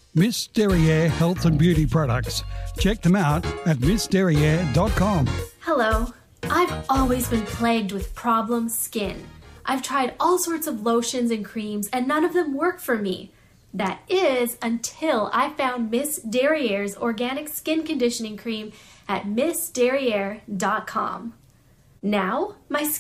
Miss Derriere Health and Beauty Products. Check them out at missderriere.com. Hello. I've always been plagued with problem skin. I've tried all sorts of lotions and creams and none of them work for me. That is until I found Miss Derriere's organic skin conditioning cream at missderriere.com. Now, my